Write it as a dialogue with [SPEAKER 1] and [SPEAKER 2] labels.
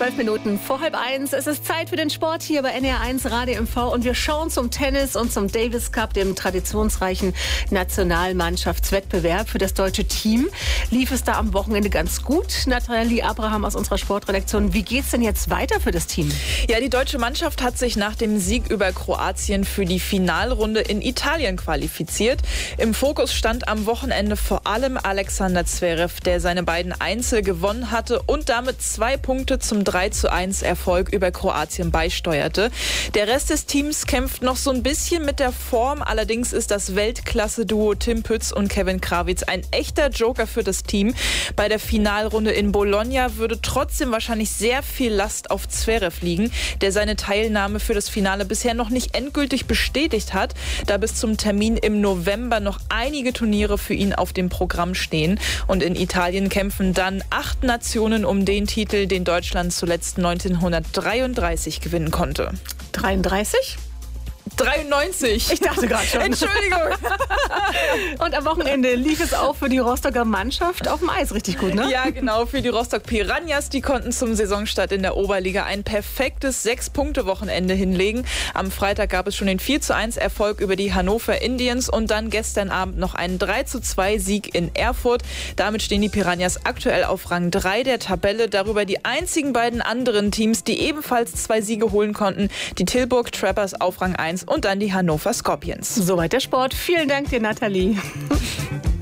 [SPEAKER 1] 12 Minuten vor 12:30. Es ist Zeit für den Sport hier bei NR1 Radio MV und wir schauen zum Tennis und zum Davis Cup, dem traditionsreichen Nationalmannschaftswettbewerb. Für das deutsche Team lief es da am Wochenende ganz gut. Nathalie Abraham aus unserer Sportredaktion, wie geht's denn jetzt weiter für das Team?
[SPEAKER 2] Ja, die deutsche Mannschaft hat sich nach dem Sieg über Kroatien für die Finalrunde in Italien qualifiziert. Im Fokus stand am Wochenende vor allem Alexander Zverev, der seine beiden Einzel gewonnen hatte und damit 2 Punkte zum 3:1 Erfolg über Kroatien beisteuerte. Der Rest des Teams kämpft noch so ein bisschen mit der Form. Allerdings ist das Weltklasse-Duo Tim Pütz und Kevin Krawitz ein echter Joker für das Team. Bei der Finalrunde in Bologna würde trotzdem wahrscheinlich sehr viel Last auf Zverev liegen, der seine Teilnahme für das Finale bisher noch nicht endgültig bestätigt hat, da bis zum Termin im November noch einige Turniere für ihn auf dem Programm stehen. Und in Italien kämpfen dann 8 Nationen um den Titel, den Deutschland zuletzt 1933 gewinnen konnte.
[SPEAKER 1] 33?
[SPEAKER 2] 93.
[SPEAKER 1] Ich dachte gerade schon.
[SPEAKER 2] Entschuldigung.
[SPEAKER 1] Und am Wochenende lief es auch für die Rostocker Mannschaft auf dem Eis richtig gut, ne?
[SPEAKER 2] Ja, genau. Für die Rostock Piranhas, die konnten zum Saisonstart in der Oberliga ein perfektes 6-Punkte-Wochenende hinlegen. Am Freitag gab es schon den 4:1 Erfolg über die Hannover Indians und dann gestern Abend noch einen 3:2 Sieg in Erfurt. Damit stehen die Piranhas aktuell auf Rang 3 der Tabelle. Darüber die einzigen beiden anderen Teams, die ebenfalls 2 Siege holen konnten. Die Tilburg Trappers auf Rang 1 und dann die Hannover Scorpions.
[SPEAKER 1] Soweit der Sport. Vielen Dank dir, Nathalie.